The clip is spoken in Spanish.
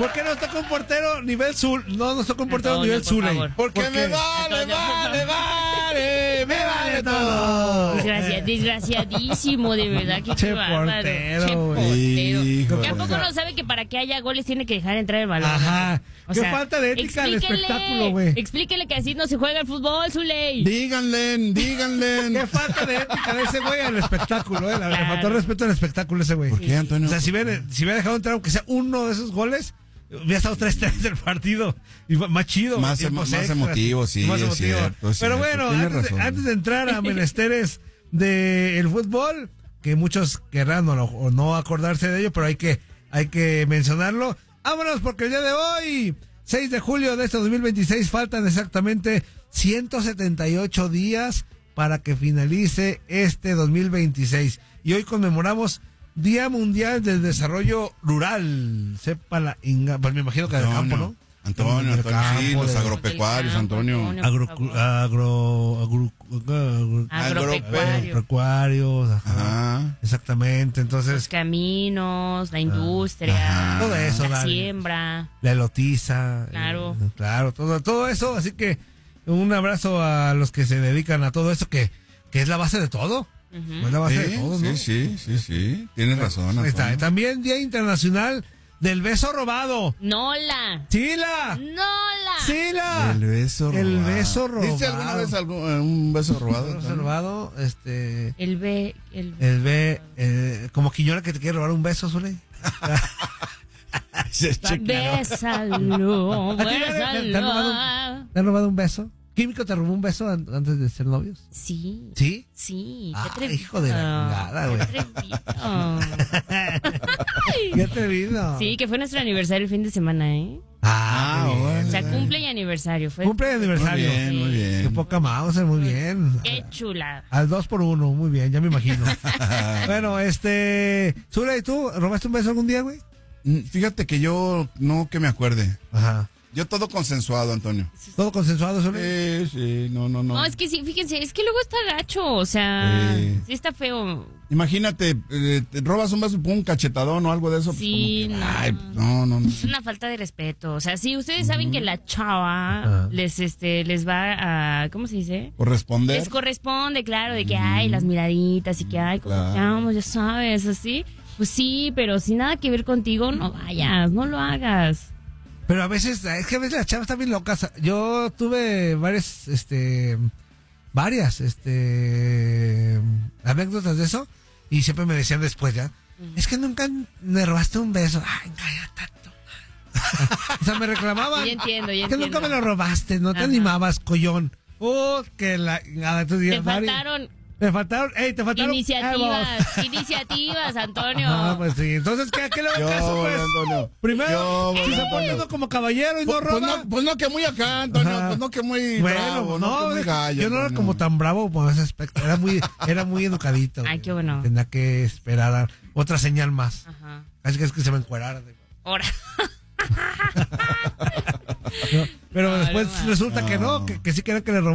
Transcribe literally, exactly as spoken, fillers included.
¿Por qué nos toca un portero nivel Zul? No nos toca un portero Antonio, nivel por Zuley. favor. Porque ¿Por me qué? vale, Antonio, vale, vale, me vale todo. Desgracia- desgraciadísimo, de verdad, que Che qué bárbaro. portero, Che güey. portero. Hijo. ¿Que a poco no sabe que para que haya goles tiene que dejar entrar el balón? Ajá. O Qué sea, falta de ética al explíquele, espectáculo, güey. Explíquele que así no se juega el fútbol, Zuley. Díganle, díganle. Qué falta de ética de ese güey al espectáculo, eh. Le Claro. faltó respeto al espectáculo ese güey. ¿Por qué, Antonio? O sea, si hubiera, si hubiera dejado entrar aunque sea uno de esos goles, hubiera estado tres tres del partido. Y fue más chido. Más tiempos emo- más extras, emotivo, sí, más es emotivo. cierto, es Pero cierto, bueno, tiene antes, de- razón. antes de entrar a menesteres del fútbol, que muchos querrán o no, o no acordarse de ello, pero hay que, hay que mencionarlo. Vámonos, porque el día de hoy, seis de julio de este dos mil veintiséis, faltan exactamente ciento setenta y ocho días para que finalice este dos mil veintiséis. Y hoy conmemoramos Día Mundial del Desarrollo Rural. Sepa la inga, pues me imagino que del campo, ¿no? Antonio, Del Antonio, sí, campo, los de- agropecuarios, Antonio. Agro, agro, agro, agro- Agropecuario. agropecuarios, ajá. Ajá. Exactamente, Los entonces caminos, la industria, Ajá. todo eso, la Dani. siembra. la elotiza, Claro. eh, claro, todo, todo eso, así que un abrazo a los que se dedican a todo eso, que, que es la base de todo, Ujú. es la base Sí, de todo, ¿no? sí, sí, sí, sí. Tienes razón, Ahí está. Antonio. También Día Internacional del Beso Robado. Nola. ¡Chila! Nola. ¡Chila! El beso robado. El beso ¿Viste robado. alguna vez algún, eh, un beso robado? El beso Antonio? robado, este... El B. El El B, eh, como Quiñones que te quiere robar un beso, Zule. Se chequea. Bésalo, ¿A ti te- te- te han robado bésalo. ¿Te han robado un beso? ¿Químico te robó un beso an- antes de ser novios? Sí. ¿Sí? Sí. Ah, Qué atrevido. hijo de la chingada, güey. Qué atrevido. ¿Qué te vino? Sí, que fue nuestro aniversario el fin de semana, ¿eh? Ah, Ah, muy bien. bueno. O sea, cumple y aniversario. Fue Cumple de aniversario. Muy bien, muy Qué bien. poca Mauser, muy bien. Qué chula. Al dos por uno, muy bien, ya me imagino. Bueno, este... Zule, ¿y tú robaste un beso algún día, güey? Mm, Fíjate que yo no que me acuerde. Ajá. Yo todo consensuado, Antonio. ¿Todo consensuado, Zule? Sí, sí, no, no, no. No, es que sí, fíjense, es que luego está gacho, o sea, Sí. sí está feo. Imagínate, eh, te robas un beso, pum, un cachetadón o algo de eso. pues, Sí, como que, no. ay, no, no, no. Es una falta de respeto. O sea, si ustedes saben que la chava Ajá. les este les va a, ¿cómo se dice? Corresponder. Les corresponde, claro, de que hay las miraditas y que hay, como Claro. te amo, ya sabes, así. Pues sí, pero sin nada que ver contigo, no vayas, no lo hagas. Pero a veces, es que a veces las chavas están bien locas. Yo tuve varias, este, varias, este, anécdotas de eso. Y siempre me decían después ya, es que nunca me robaste un beso. Ay, cállate. O sea, me reclamaban. Sí, entiendo, ya que entiendo. nunca me lo robaste, no te Ajá. animabas, collón. Oh, que la... nada, tú Te dirías, Mari, faltaron Te faltaron, ey, te faltaron... iniciativas, iniciativas, Antonio. No, pues sí, entonces, ¿qué, qué le Yo, hago caso, pues? Antonio. Primero, Yo, si se pone Antonio. uno como caballero y no Pues, roba... pues no, pues no que muy acá, Antonio. Ajá. Pues no que muy Bueno, bravo, no, no, que muy gallo. yo no era Antonio. como tan bravo por ese aspecto, era muy, era muy educadito. Ay, güey. qué bueno. Tenía que esperar a otra señal más. Ajá. Así que es que se me encuerara. digo. Ahora. No, pero No, después no, resulta que no, no. que, que sí quería que le robara.